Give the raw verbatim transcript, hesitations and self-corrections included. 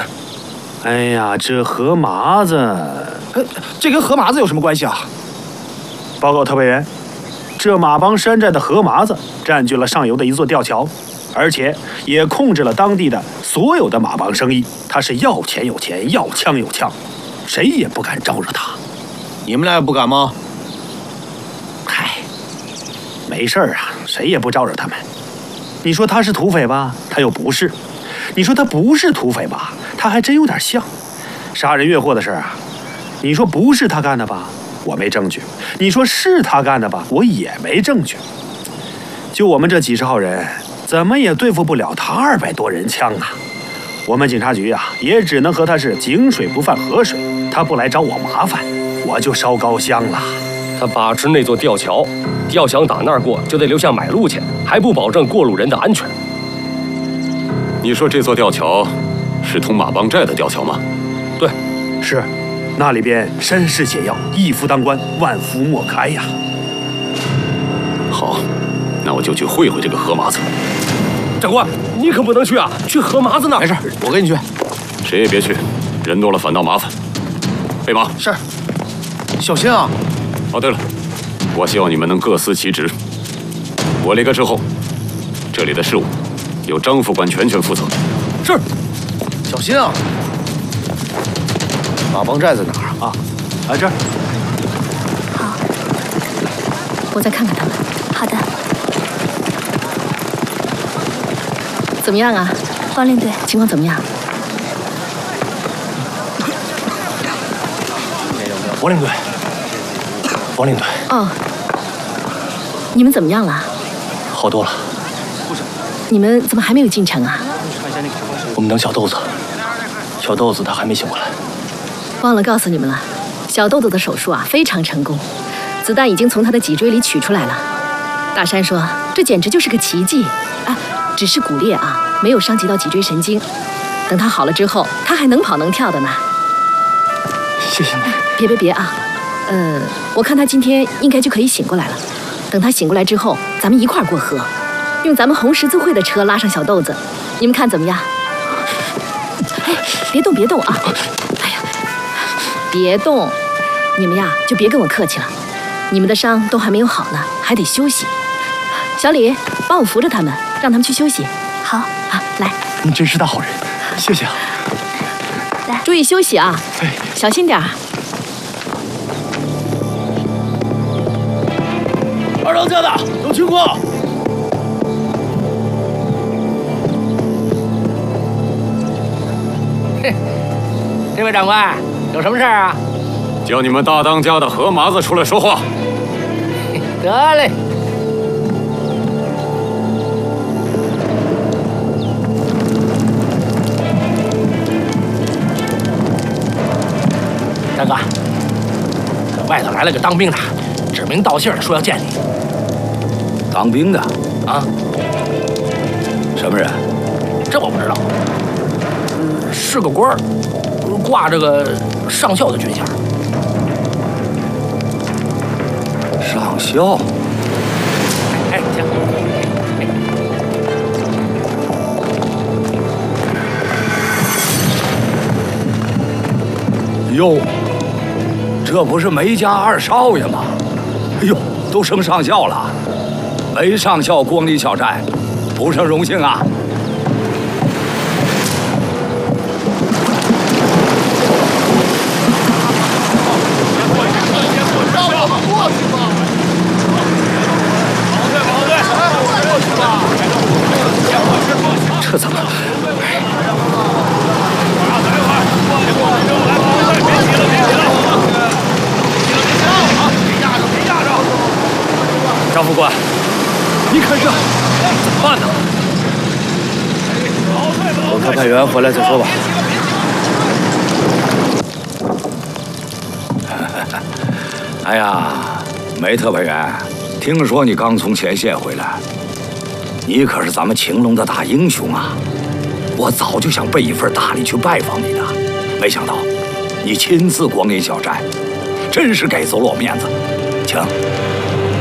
哎呀，这河麻子， 呃，这跟河麻子有什么关系啊？ 报告特派员，这马帮山寨的河麻子占据了上游的一座吊桥，而且也控制了当地的所有的马帮生意。他是要钱有钱，要枪有枪，谁也不敢招惹他。 你们俩也不敢吗？ 嗨，没事儿啊，谁也不招惹他们。你说他是土匪吧，他又不是；你说他不是土匪吧，他还真有点像。杀人越货的事儿啊，你说不是他干的吧，我没证据；你说是他干的吧，我也没证据。就我们这几十号人，怎么也对付不了他二百多人枪啊！我们警察局啊，也只能和他是井水不犯河水。他不来找我麻烦，我就烧高香了。 他把持那座吊桥，要想打那儿过，就得留下买路钱，还不保证过路人的安全。 你说这座吊桥是通马帮寨的吊桥吗？ 对， 是，那里边山势险要，一夫当关，万夫莫开呀。 好，那我就去会会这个河麻子。 长官，你可不能去啊！去河麻子那儿。 没事，我跟你去。 谁也别去，人多了反倒麻烦。备马。 是。小心啊！ 哦，对了，我希望你们能各司其职。我离开之后，这里的事务由张副官全权负责。 是。小心啊！马帮寨在哪儿啊？ 来这儿。 好，我再看看他们。好的。怎么样啊，方令队？情况怎么样？ 王领队，王领队。 哦，你们怎么样了？ 好多了。 你们怎么还没有进城啊？ 我们等小豆子，小豆子他还没醒过来。 忘了告诉你们了，小豆豆的手术啊非常成功，子弹已经从他的脊椎里取出来了。大山说，这简直就是个奇迹啊！只是骨裂啊，没有伤及到脊椎神经。等他好了之后，他还能跑能跳的呢。 谢谢你。 别别别啊，呃，我看他今天应该就可以醒过来了。等他醒过来之后，咱们一块儿过河，用咱们红十字会的车拉上小豆子，你们看怎么样？哎，别动别动啊！哎呀，别动，你们呀就别跟我客气了。你们的伤都还没有好呢，还得休息。小李，帮我扶着他们，让他们去休息。好啊，来。 你真是大好人，谢谢啊。 来，注意休息啊， 哎， 小心点儿。 二当家的有情况。 嘿，这位长官，有什么事儿啊？ 叫你们大当家的河麻子出来说话。 得嘞。大哥，外头来了个当兵的，指名道姓的说要见你。 当兵的啊？ 什么人？ 这我不知道。嗯，是个官儿，挂着个上校的军衔。 上校？ 哎，行。 哟，这不是梅家二少爷吗？哎呦，都升上校了，梅上校光临小寨，不胜荣幸啊！ 这怎么了？张副官，你看这怎么办呢？ 等特派员回来再说吧。 哎呀，梅特派员，听说你刚从前线回来，你可是咱们晴隆的大英雄啊！我早就想备一份大礼去拜访你的，没想到你亲自光临小寨，真是给足了我面子。请。